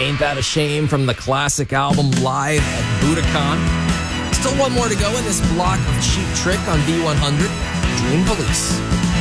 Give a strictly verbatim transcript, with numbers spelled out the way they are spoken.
Ain't That a Shame from the classic album Live at Budokan. Still one more to go in this block of Cheap Trick on V one hundred. Dream Police.